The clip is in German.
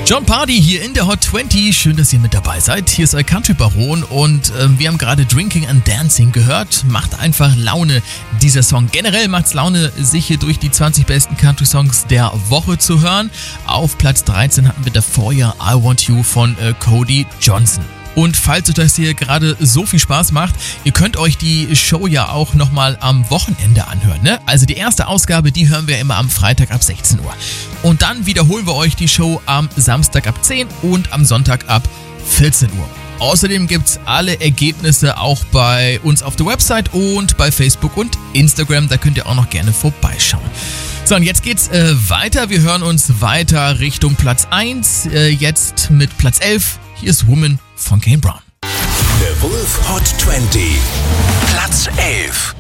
Jon Pardi hier in der Hot 20. Schön, dass ihr mit dabei seid. Hier ist euer Country Baron und wir haben gerade Drinking and Dancing gehört. Macht einfach Laune, dieser Song. Generell macht's Laune, sich hier durch die 20 besten Country Songs der Woche zu hören. Auf Platz 13 hatten wir davor ja I Want You von Cody Johnson. Und falls euch das hier gerade so viel Spaß macht, ihr könnt euch die Show ja auch nochmal am Wochenende anhören, ne? Also die erste Ausgabe, die hören wir immer am Freitag ab 16 Uhr. Und dann wiederholen wir euch die Show am Samstag ab 10 und am Sonntag ab 14 Uhr. Außerdem gibt's alle Ergebnisse auch bei uns auf der Website und bei Facebook und Instagram. Da könnt ihr auch noch gerne vorbeischauen. So, und jetzt geht's weiter. Wir hören uns weiter Richtung Platz 1. Jetzt mit Platz 11. Hier ist Woman von Kane Brown. The Wolf Hot 20. Platz 11.